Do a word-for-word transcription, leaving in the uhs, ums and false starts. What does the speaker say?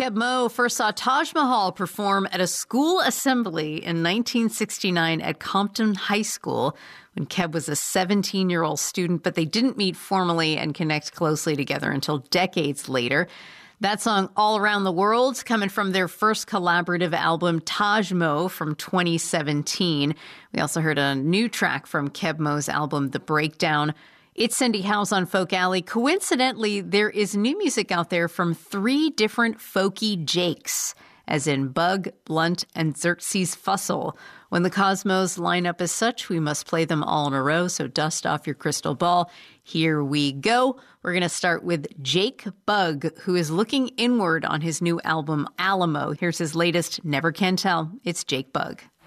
Keb Mo first saw Taj Mahal perform at a school assembly in nineteen sixty-nine at Compton High School when Keb was a seventeen-year-old student, but they didn't meet formally and connect closely together until decades later. That song, All Around the World, coming from their first collaborative album, Taj Mo, from twenty seventeen. We also heard a new track from Keb Mo's album, The Breakdown. It's Cindy Howes on Folk Alley. Coincidentally, there is new music out there from three different folky Jakes, as in Bug, Blunt, and Xerxes Fussell. When the cosmos line up as such, we must play them all in a row, so dust off your crystal ball. Here we go. We're going to start with Jake Bugg, who is looking inward on his new album, Alamo. Here's his latest, Never Can Tell. It's Jake Bugg.